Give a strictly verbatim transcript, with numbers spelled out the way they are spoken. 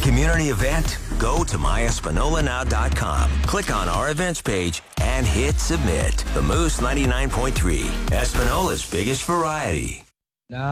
community event? Go to my espanola now dot com, click on our events page, and hit submit. The Moose ninety-nine point three, Espanola's biggest variety.